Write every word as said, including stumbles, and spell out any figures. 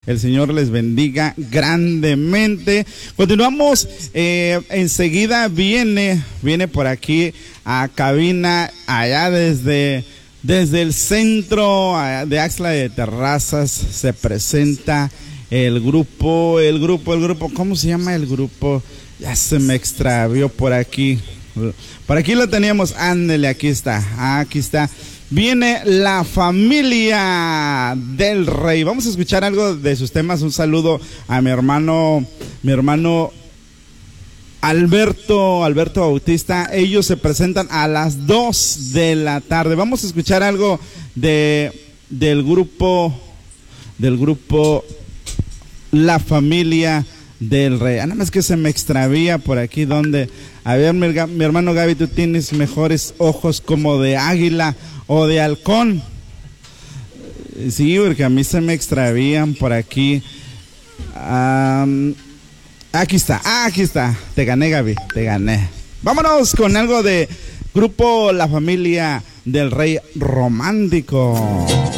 El Señor les bendiga grandemente. Continuamos, eh, enseguida viene, viene por aquí a cabina, allá desde, desde el centro de Axtla de Terrazas, se presenta el grupo, el grupo, el grupo, ¿cómo se llama el grupo? Ya se me extravió por aquí. Por aquí lo teníamos, ándele, aquí está, aquí está. Viene la familia del Rey. Vamos a escuchar algo de sus temas. Un saludo a mi hermano, mi hermano Alberto, Alberto Bautista. Ellos se presentan a las dos de la tarde. Vamos a escuchar algo de del grupo, del grupo La Familia del Rey. Ah, nada más que se me extravía por aquí donde, a ver, mi, mi hermano Gaby, tú tienes mejores ojos como de águila o de halcón. Sí, porque a mí se me extravían por aquí. Um, aquí está, ah, aquí está. Te gané, Gaby, te gané. Vámonos con algo de grupo La Familia del Rey romántico.